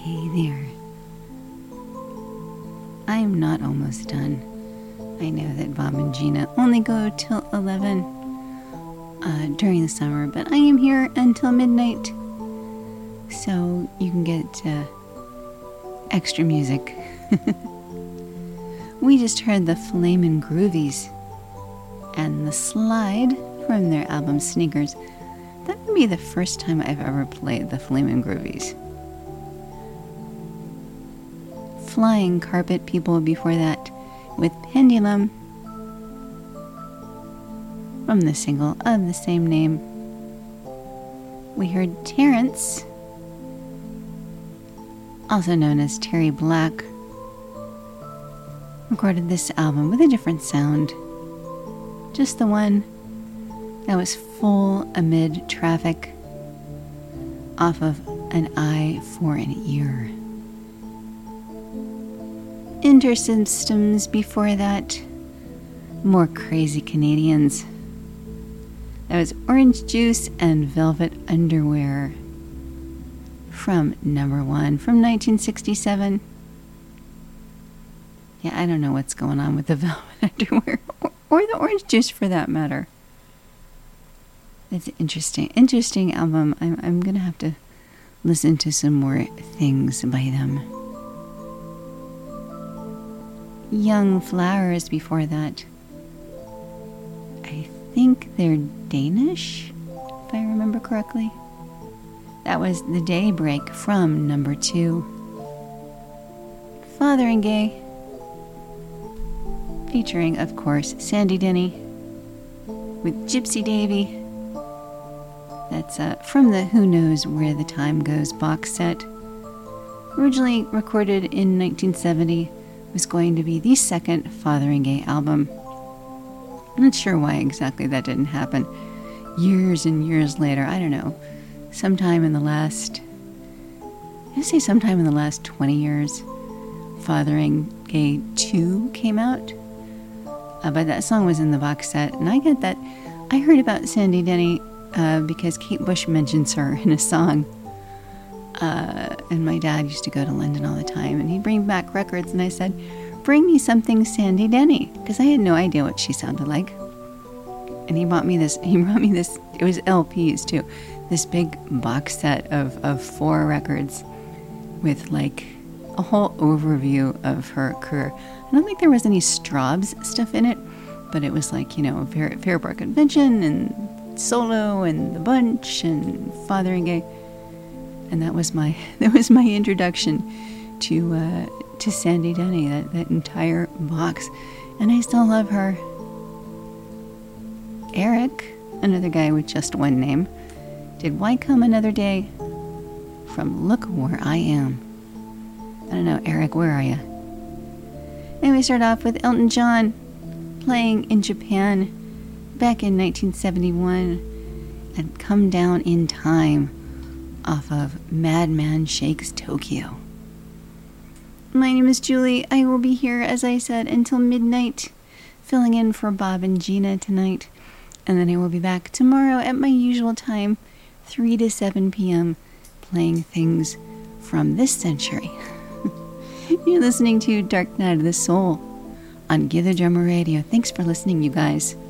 Hey there. I am not almost done. I know that Bob and Gina only go till 11 during the summer, but I am here until midnight, so you can get extra music. We just heard the Flamin' Groovies and The Slide from their album Sneakers. That would be the first time I've ever played the Flamin' Groovies. Flying Carpet People before that with Pendulum from the single of the same name. We heard Terrence, also known as Terry Black, recorded this album with a different sound. Just the one that was full amid traffic off of an eye for an ear. Intersystems before that, more Crazy Canadians. That was Orange Juice and Velvet Underwear from number 1 from 1967. Yeah, I don't know what's going on with the Velvet Underwear or the Orange Juice for that matter. It's an interesting album. I'm gonna have to listen to some more things by them. Young Flowers before that. I think they're Danish, if I remember correctly. That was The Daybreak from number 2. Fotheringay, featuring, of course, Sandy Denny with Gypsy Davy. That's from the Who Knows Where the Time Goes box set. Originally recorded in 1970, was going to be the second Fotheringay album. I'm not sure why exactly that didn't happen. Years and years later, I don't know, sometime in the last 20 years, Fotheringay 2 came out. But that song was in the box set, and I get that. I heard about Sandy Denny because Kate Bush mentions her in a song. And my dad used to go to London all the time, and he'd bring back records, and I said, bring me something Sandy Denny, because I had no idea what she sounded like. And he brought me this, it was LPs too, this big box set of 4 records with like a whole overview of her career. I don't think there was any Straub's stuff in it, but it was like, Fairport Convention and Solo and The Bunch and Fotheringay. And that was my introduction to Sandy Denny, that entire box. And I still love her. Eric, another guy with just one name, did Why Come Another Day from Look Where I Am. I don't know, Eric, where are you? Then we start off with Elton John playing in Japan back in 1971 and Come Down in Time off of Madman Shakes Tokyo. My name is Julie. I will be here, as I said, until midnight, filling in for Bob and Gina tonight. And then I will be back tomorrow at my usual time, 3 to 7 p.m., playing things from this century. You're listening to Dark Night of the Soul on Give the Drummer Radio. Thanks for listening, you guys.